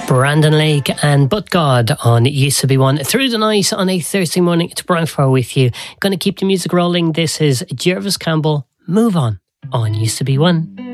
Brandon Lake and But God on Used to Be One. Through the night on a Thursday morning, it's Brian Farr with you. Going to keep the music rolling. This is Jervis Campbell, Move On Used to Be One.